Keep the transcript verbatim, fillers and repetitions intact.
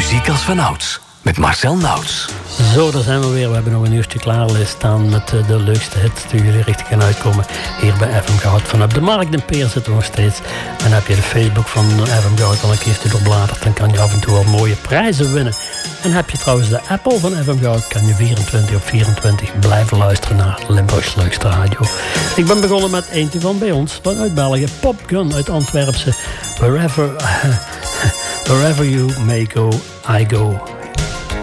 Muziek als vanouds. Met Marcel Nauts. Zo, daar zijn we weer. We hebben nog een uurtje klaar staan met de leukste hits die jullie richtig gaan uitkomen hier bij F M Goud. Vanaf de Markt in Peer zitten we nog steeds. En heb je de Facebook van F M Goud al een keertje doorbladerd, dan kan je af en toe wel mooie prijzen winnen. En heb je trouwens de Apple van F M Goud, kan je vierentwintig op vierentwintig blijven luisteren naar Limburgs leukste radio. Ik ben begonnen met eentje van bij ons, vanuit België, Popgun uit Antwerpse. Wherever, wherever you may go, I go.